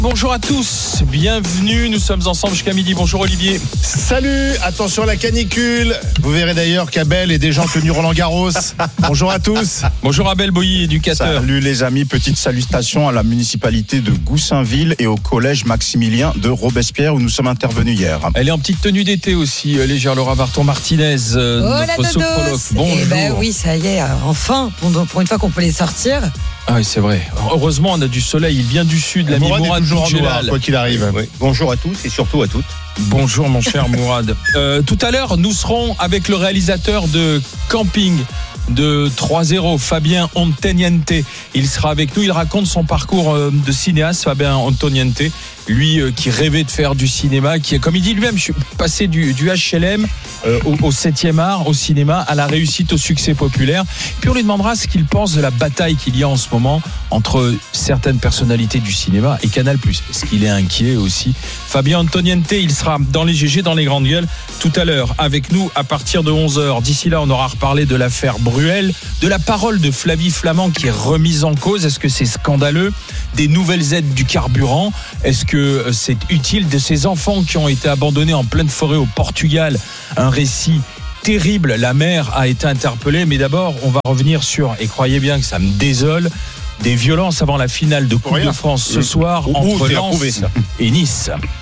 Bonjour à tous, bienvenue, nous sommes ensemble jusqu'à midi. Bonjour Olivier. Salut, attention à la canicule. Vous verrez d'ailleurs qu'Abel est déjà en tenue Roland-Garros. Bonjour à tous. Bonjour Abel Boilly, éducateur. Salut les amis, petite salutation à la municipalité de Goussainville et au collège Maximilien de Robespierre où nous sommes intervenus hier. Elle est en petite tenue d'été aussi, légère Laura Varton-Martinez, notre sophrologue. Bonjour. Eh ben oui, ça y est, enfin, pour une fois qu'on peut les sortir. Ah oui, c'est vrai. Heureusement, on a du soleil, il vient du sud, l'ami Mourad Boudjelal. Quoi qu'il arrive. Oui. Bonjour à tous et surtout à toutes. Bonjour mon cher Mourad. Tout à l'heure, nous serons avec le réalisateur de Camping de 3-0, Fabien Antoniente. Il sera avec nous, il raconte son parcours de cinéaste, Fabien Antoniente. Lui qui rêvait de faire du cinéma, qui est, comme il dit lui-même, je suis passé du HLM au 7e art, au cinéma, à la réussite, au succès populaire. Puis on lui demandera ce qu'il pense de la bataille qu'il y a en ce moment entre certaines personnalités du cinéma et Canal+. Est-ce qu'il est inquiet aussi? Fabien Antoniente, il sera dans les GG, dans les grandes gueules, tout à l'heure avec nous à partir de 11h. D'ici là, on aura reparlé de l'affaire Bruel, de la parole de Flavie Flament qui est remise en cause. Est-ce que c'est scandaleux? Des nouvelles aides du carburant. Est-ce que c'est utile? De ces enfants qui ont été abandonnés en pleine forêt au Portugal? Un récit terrible. La mère a été interpellée. Mais d'abord, on va revenir sur, et croyez bien que ça me désole, des violences avant la finale de Coupe de France ce soir entre Lens et Nice.